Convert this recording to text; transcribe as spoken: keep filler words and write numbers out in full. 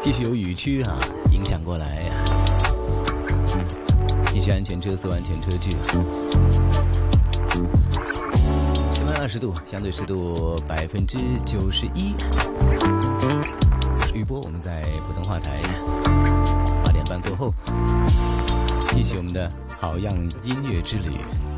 继续有雨区啊影响过来，一些安全车速、安全车距。室温二十度，相对湿度百分之九十一。我是雨波，我们在普通话台八点半过后，继续我们的好样音乐之旅。